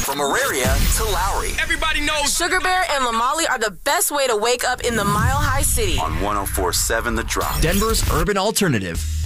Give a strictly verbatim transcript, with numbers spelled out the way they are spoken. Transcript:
From Auraria to Lowry. Everybody knows Sugar Bear and Lamali are the best way to wake up in the Mile High City. On one oh four point seven The Drop. Denver's urban alternative.